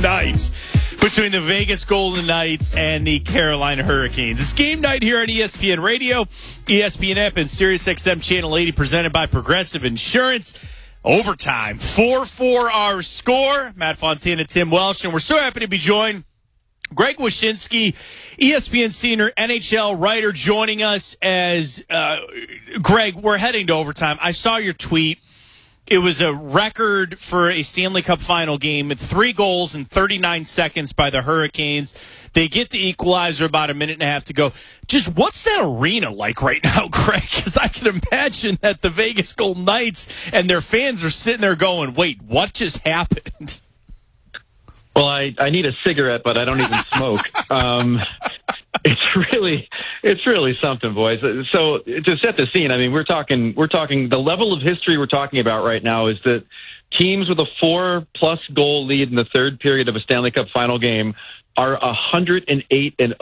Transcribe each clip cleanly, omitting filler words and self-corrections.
tonight between the Vegas Golden Knights and the Carolina Hurricanes. It's game night here on ESPN Radio, ESPN app, and SiriusXM Channel 80, presented by Progressive Insurance. Overtime, 4-4 our score. Matt Fontana, Tim Welsh, and we're so happy to be joined. Greg Wyshynski, ESPN senior NHL writer, joining us as, Greg, we're heading to overtime. I saw your tweet. It was a record for a Stanley Cup final game with 3 goals in 39 seconds by the Hurricanes. They get the equalizer about a minute and a half to go. Just what's that arena like right now, Greg? Because I can imagine that the Vegas Golden Knights and their fans are sitting there going, wait, what just happened? Well, I need a cigarette, but I don't even smoke. It's really something, boys. So to set the scene, I mean, we're talking the level of history we're talking about right now is that teams with a 4+ goal lead in the third period of a Stanley Cup final game are 108-0 in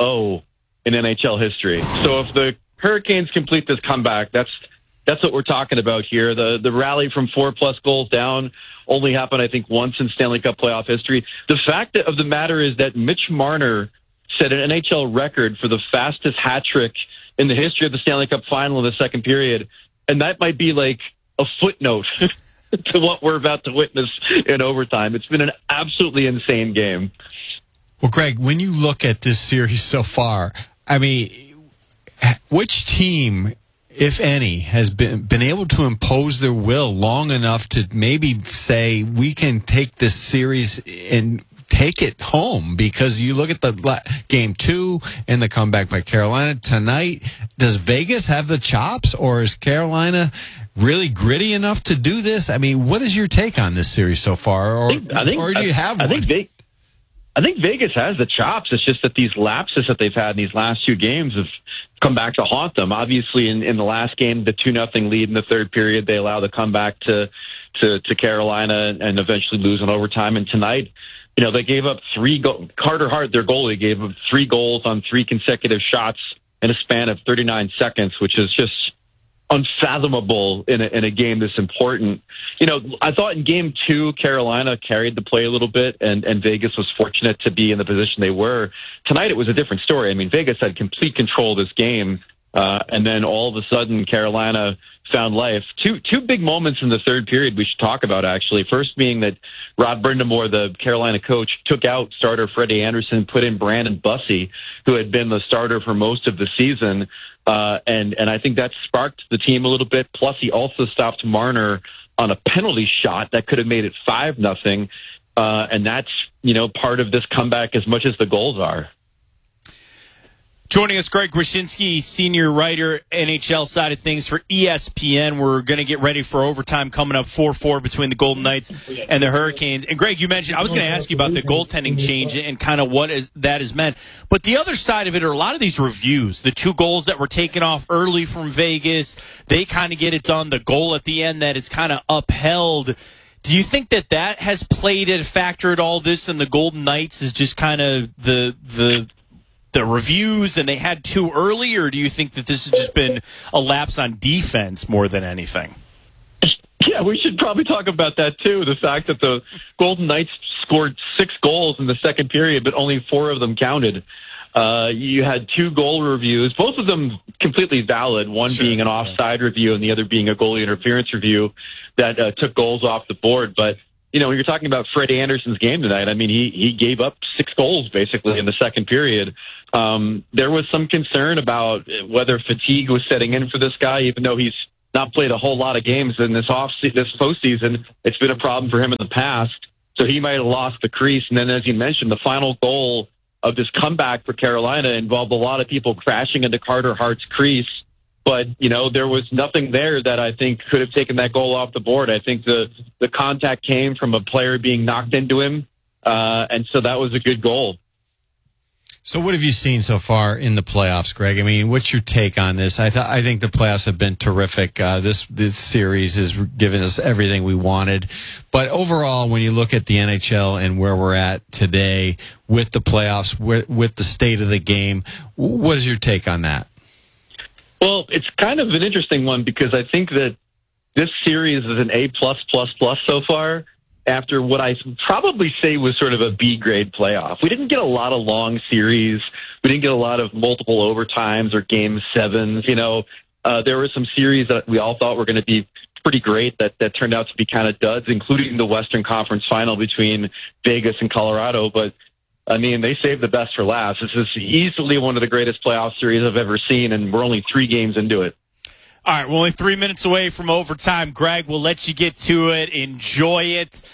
NHL history. So if the Hurricanes complete this comeback, that's what we're talking about here. The rally from 4+ goals down only happened, I think, once in Stanley Cup playoff history. The fact of the matter is that Mitch Marner set an NHL record for the fastest hat trick in the history of the Stanley Cup final in the second period. And that might be like a footnote to what we're about to witness in overtime. It's been an absolutely insane game. Well, Greg, when you look at this series so far, I mean, which team, if any, has been able to impose their will long enough to maybe say we can take this series and take it home? Because you look at the game 2 and the comeback by Carolina tonight. Does Vegas have the chops, or is Carolina really gritty enough to do this? I mean, what is your take on this series so far? Or do you have one? I think Vegas has the chops. It's just that these lapses that they've had in these last 2 games have come back to haunt them. Obviously, in the last game, the 2-0 lead in the third period, they allow the comeback to Carolina and eventually lose in overtime. And tonight, you know, they gave up 3 goals. Carter Hart, their goalie, gave up 3 goals on 3 consecutive shots in a span of 39 seconds, which is just unfathomable in a game this important. You know, I thought in game 2, Carolina carried the play a little bit, and Vegas was fortunate to be in the position they were. Tonight, it was a different story. I mean, Vegas had complete control of this game, and then all of a sudden, Carolina found life. Two big moments in the third period we should talk about, actually. First being that Rod Brind'Amour, the Carolina coach, took out starter Freddie Anderson, put in Brandon Bussi, who had been the starter for most of the season. And I think that sparked the team a little bit. Plus, he also stopped Marner on a penalty shot that could have made it 5-0. And that's, you know, part of this comeback as much as the goals are. Joining us, Greg Wyshynski, senior writer, NHL side of things for ESPN. We're going to get ready for overtime coming up, 4-4 between the Golden Knights and the Hurricanes. And, Greg, you mentioned, I was going to ask you about the goaltending change and kind of what that has meant. But the other side of it are a lot of these reviews. The 2 goals that were taken off early from Vegas, they kind of get it done. The goal at the end that is kind of upheld. Do you think that has played a factor at all this, and the Golden Knights is just kind of the reviews and they had 2 early, or do you think that this has just been a lapse on defense more than anything? Yeah, we should probably talk about that too. The fact that the Golden Knights scored 6 goals in the second period, but only 4 of them counted. You had 2 goal reviews, both of them completely valid, one being an offside review and the other being a goalie interference review that took goals off the board. But you know, when you're talking about Freddie Anderson's game tonight, I mean, he gave up 6 goals basically in the second period. There was some concern about whether fatigue was setting in for this guy, even though he's not played a whole lot of games in this postseason. It's been a problem for him in the past, so he might have lost the crease. And then, as you mentioned, the final goal of this comeback for Carolina involved a lot of people crashing into Carter Hart's crease. But, you know, there was nothing there that I think could have taken that goal off the board. I think the contact came from a player being knocked into him, and so that was a good goal. So what have you seen so far in the playoffs, Greg? I mean, what's your take on this? I think the playoffs have been terrific. This series has given us everything we wanted. But overall, when you look at the NHL and where we're at today with the playoffs, with the state of the game, what is your take on that? Well, it's kind of an interesting one because I think that this series is an A+++ so far. after what I probably say was sort of a B-grade playoff. We didn't get a lot of long series. We didn't get a lot of multiple overtimes or game sevens. There were some series that we all thought were going to be pretty great that turned out to be kind of duds, including the Western Conference final between Vegas and Colorado. But, I mean, they saved the best for last. This is easily one of the greatest playoff series I've ever seen, and we're only 3 games into it. All right, we're only 3 minutes away from overtime. Greg, we'll let you get to it. Enjoy it,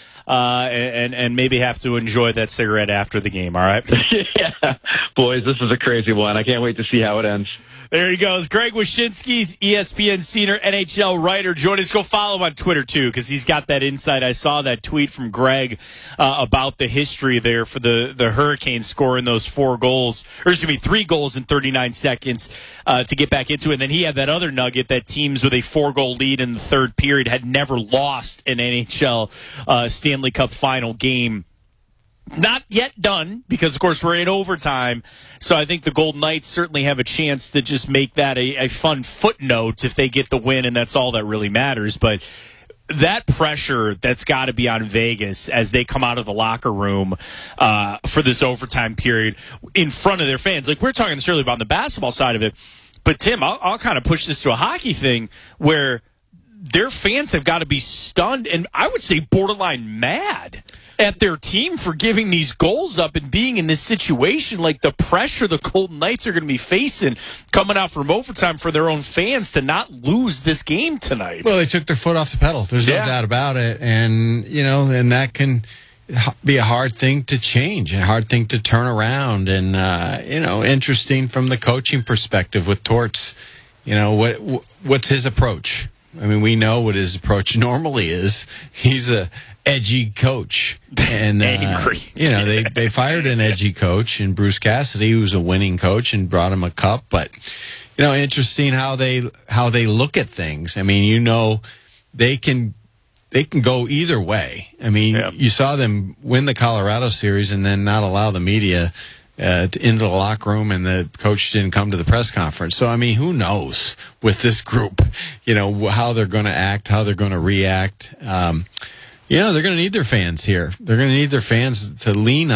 and maybe have to enjoy that cigarette after the game, all right? Yeah. Boys, this is a crazy one. I can't wait to see how it ends. There he goes. Greg Wyshynski, ESPN senior NHL writer. Join us. Go follow him on Twitter, too, because he's got that insight. I saw that tweet from Greg about the history there for the Hurricanes scoring those 3 goals in 39 seconds to get back into it. And then he had that other nugget that teams with a 4-goal lead in the third period had never lost an NHL Stanley Cup final game. Not yet done, because, of course, we're in overtime. So I think the Golden Knights certainly have a chance to just make that a fun footnote if they get the win, and that's all that really matters. But that pressure that's got to be on Vegas as they come out of the locker room for this overtime period in front of their fans. Like, we're talking this earlier about the basketball side of it. But, Tim, I'll kind of push this to a hockey thing where their fans have got to be stunned and I would say borderline mad at their team for giving these goals up and being in this situation. Like, the pressure the Golden Knights are going to be facing coming out from overtime for their own fans to not lose this game tonight. Well, they took their foot off the pedal. There's no doubt about it. And, and that can be a hard thing to change, a hard thing to turn around. And, interesting from the coaching perspective with Torts, what's his approach? I mean, we know what his approach normally is. He's a edgy coach, and angry. They fired an edgy coach in Bruce Cassidy, who was a winning coach, and brought him a cup. But interesting how they look at things. I mean, they can go either way. I mean, You saw them win the Colorado series and then not allow the media into the locker room, and the coach didn't come to the press conference. So, I mean, who knows with this group, how they're going to act, how they're going to react. They're going to need their fans here. They're going to need their fans to lean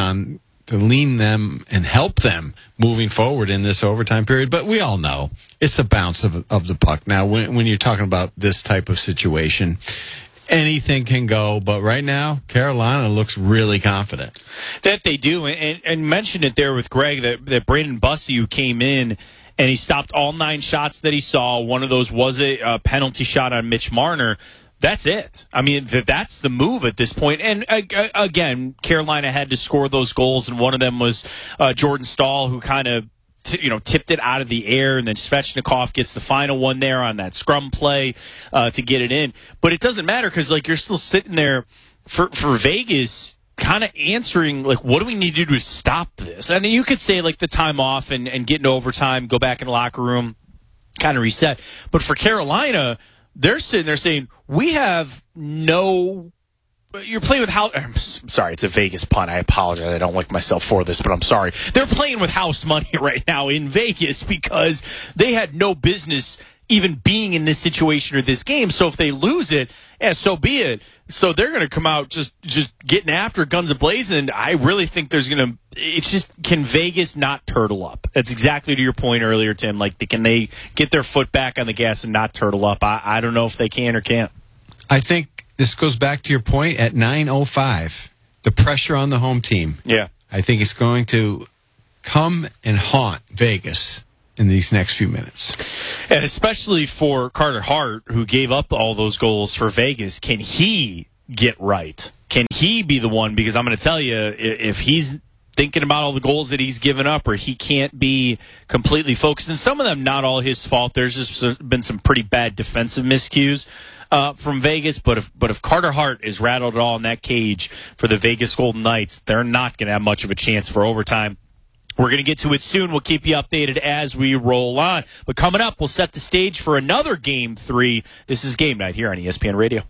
them and help them moving forward in this overtime period. But we all know it's the bounce of the puck. Now, when you're talking about this type of situation, anything can go, but right now, Carolina looks really confident. That they do, and mentioned it there with Greg, that Brandon Bussey, who came in, and he stopped all 9 shots that he saw. One of those was a penalty shot on Mitch Marner. That's it. I mean, that's the move at this point. And again, Carolina had to score those goals, and one of them was Jordan Staal, who kind of tipped it out of the air, and then Svechnikov gets the final one there on that scrum play to get it in. But it doesn't matter because, you're still sitting there for Vegas kind of answering, what do we need to do to stop this? And you could say, the time off and get into overtime, go back in the locker room, kind of reset. But for Carolina, they're sitting there saying, we have no... You're playing with house. I'm sorry, it's a Vegas pun. I apologize. I don't like myself for this, but I'm sorry. They're playing with house money right now in Vegas because they had no business even being in this situation or this game. So if they lose it, so be it. So they're going to come out just getting after guns a-blazing. I really think there's going to. It's just, can Vegas not turtle up? That's exactly to your point earlier, Tim. Can they get their foot back on the gas and not turtle up? I don't know if they can or can't. I think this goes back to your point at 9:05, the pressure on the home team. Yeah. I think it's going to come and haunt Vegas in these next few minutes. And especially for Carter Hart, who gave up all those goals for Vegas, can he get right? Can he be the one? Because I'm going to tell you, if he's thinking about all the goals that he's given up, or he can't be completely focused, and some of them not all his fault. There's just been some pretty bad defensive miscues from Vegas, but if Carter Hart is rattled at all in that cage for the Vegas Golden Knights, they're not going to have much of a chance for overtime. We're going to get to it soon. We'll keep you updated as we roll on. But coming up, we'll set the stage for another Game 3. This is Game Night here on ESPN Radio.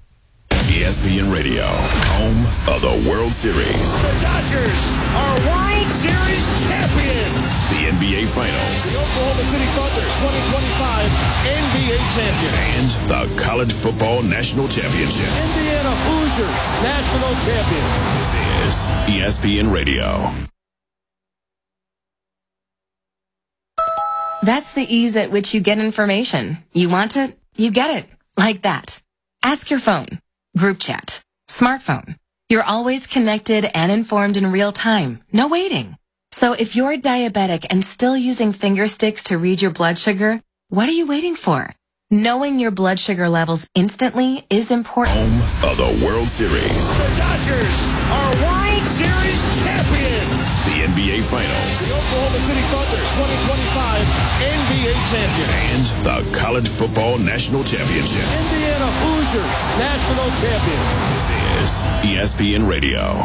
ESPN Radio, home of the World Series. The Dodgers are World Series champions. The NBA Finals. The Oklahoma City Thunder 2025 NBA champion. And the College Football National Championship. Indiana Hoosiers national champions. This is ESPN Radio. That's the ease at which you get information. You want it, you get it. Like that. Ask your phone. Group chat. Smartphone. You're always connected and informed in real time. No waiting. So if you're diabetic and still using finger sticks to read your blood sugar, what are you waiting for? Knowing your blood sugar levels instantly is important. Home of the World Series. The Dodgers are World Series champions. The NBA Finals. The Oklahoma City Thunder 2025 NBA champion. And the College Football National Championship. Indiana Hoosiers national champions. This is ESPN Radio.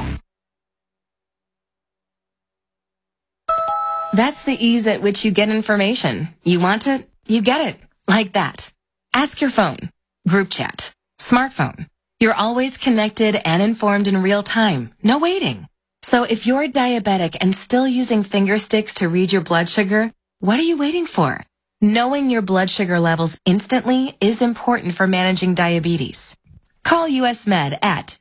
That's the ease at which you get information. You want it, you get it. Like that. Ask your phone. Group chat. Smartphone. You're always connected and informed in real time. No waiting. So if you're diabetic and still using finger sticks to read your blood sugar, what are you waiting for? Knowing your blood sugar levels instantly is important for managing diabetes. Call US Med at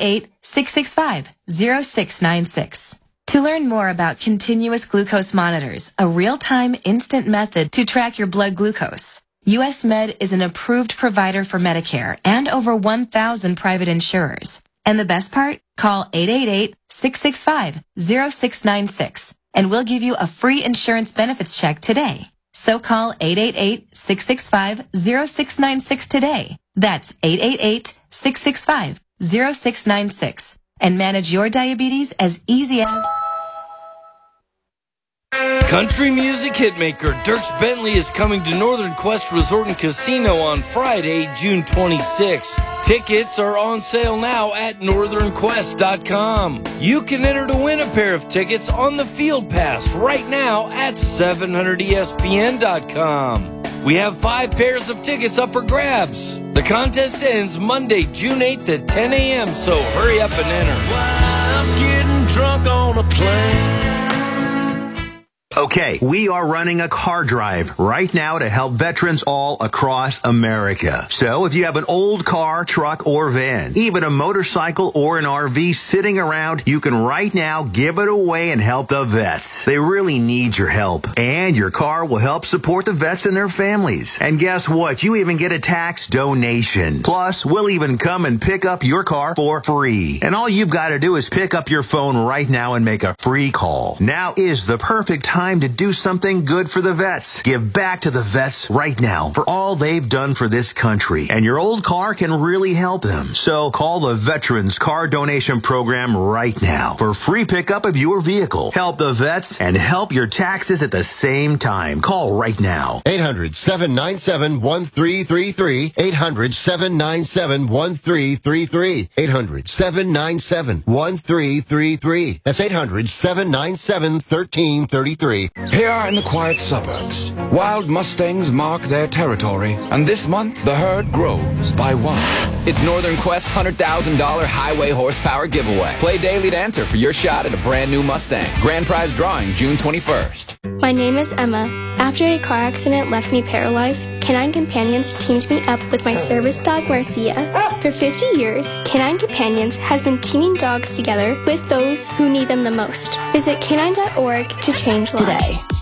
888-665-0696. To learn more about continuous glucose monitors, a real-time instant method to track your blood glucose, US Med is an approved provider for Medicare and over 1,000 private insurers. And the best part? Call 888-665-0696 and we'll give you a free insurance benefits check today. So call 888-665-0696 today. That's 888-665-0696 and manage your diabetes as easy as... Country music hitmaker Dierks Bentley is coming to Northern Quest Resort and Casino on Friday, June 26th. Tickets are on sale now at northernquest.com. You can enter to win a pair of tickets on the Field Pass right now at 700ESPN.com. We have 5 pairs of tickets up for grabs. The contest ends Monday, June 8th at 10 a.m., so hurry up and enter. I'm getting drunk on a plane. Okay, we are running a car drive right now to help veterans all across America. So if you have an old car, truck, or van, even a motorcycle or an RV sitting around, you can right now give it away and help the vets. They really need your help. And your car will help support the vets and their families. And guess what? You even get a tax donation. Plus, we'll even come and pick up your car for free. And all you've got to do is pick up your phone right now and make a free call. Now is the perfect time to do something good for the vets. Give back to the vets right now for all they've done for this country. And your old car can really help them. So call the Veterans Car Donation Program right now for free pickup of your vehicle. Help the vets and help your taxes at the same time. Call right now. 800-797-1333. 800-797-1333. 800-797-1333. That's 800-797-1333. Here in the quiet suburbs, wild Mustangs mark their territory, and this month the herd grows by one. It's Northern Quest's $100,000 highway horsepower giveaway. Play daily to enter for your shot at a brand new Mustang. Grand prize drawing June 21st. My name is Emma. After a car accident left me paralyzed, Canine Companions teamed me up with my service dog, Marcia. For 50 years, Canine Companions has been teaming dogs together with those who need them the most. Visit canine.org to change lives. Today.